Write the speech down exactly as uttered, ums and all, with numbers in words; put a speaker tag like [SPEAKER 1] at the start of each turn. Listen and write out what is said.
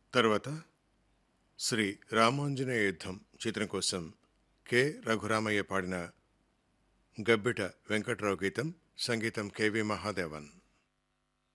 [SPEAKER 1] తర్వాత శ్రీ రామాంజనేయ యుద్ధం చిత్రం కోసం కె రఘురామయ్య పాడిన గబ్బిట వెంకట్రావు గీతం, సంగీతం కెవి మహాదేవన్.